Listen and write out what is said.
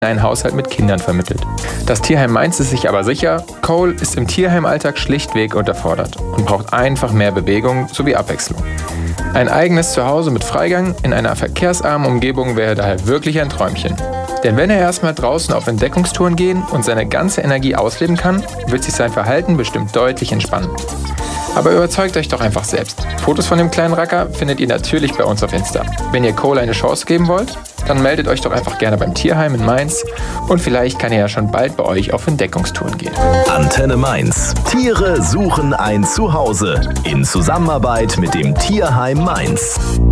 in einen Haushalt mit Kindern vermittelt. Das Tierheim Mainz ist sich aber sicher, Cole ist im Tierheimalltag schlichtweg unterfordert und braucht einfach mehr Bewegung sowie Abwechslung. Ein eigenes Zuhause mit Freigang in einer verkehrsarmen Umgebung wäre daher wirklich ein Träumchen. Denn wenn er erstmal draußen auf Entdeckungstouren gehen und seine ganze Energie ausleben kann, wird sich sein Verhalten bestimmt deutlich entspannen. Aber überzeugt euch doch einfach selbst. Fotos von dem kleinen Racker findet ihr natürlich bei uns auf Insta. Wenn ihr Cole eine Chance geben wollt, dann meldet euch doch einfach gerne beim Tierheim in Mainz und vielleicht kann er ja schon bald bei euch auf Entdeckungstouren gehen. Antenne Mainz. Tiere suchen ein Zuhause in Zusammenarbeit mit dem Tierheim Mainz.